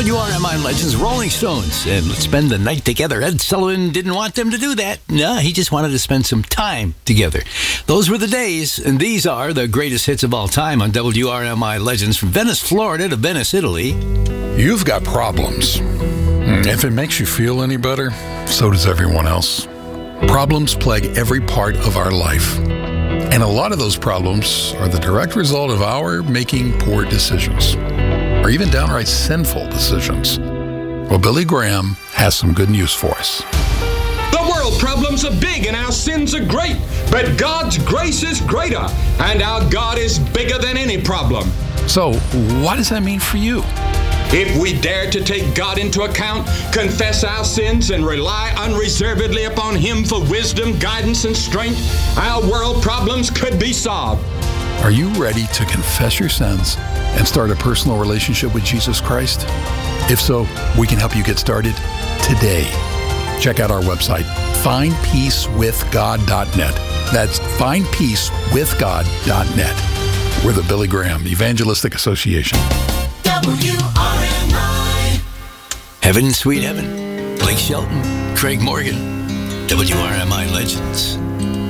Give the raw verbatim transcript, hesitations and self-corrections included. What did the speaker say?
W R M I Legends Rolling Stones, and let's spend the night together. Ed Sullivan didn't want them to do that. No, he just wanted to spend some time together. Those were the days, and these are the greatest hits of all time on W R M I Legends from Venice, Florida to Venice, Italy. You've got problems. If it makes you feel any better, so does everyone else. Problems plague every part of our life. And a lot of those problems are the direct result of our making poor decisions, or even downright sinful decisions. Well, Billy Graham has some good news for us. The world problems are big and our sins are great, but God's grace is greater, and our God is bigger than any problem. So, what does that mean for you? If we dare to take God into account, confess our sins, and rely unreservedly upon Him for wisdom, guidance, and strength, our world problems could be solved. Are you ready to confess your sins and start a personal relationship with Jesus Christ? If so, we can help you get started today. Check out our website, find peace with god dot net. That's find peace with god dot net. We're the Billy Graham Evangelistic Association. W R M I. Heaven, Sweet Heaven. Blake Shelton, Craig Morgan, W R M I Legends.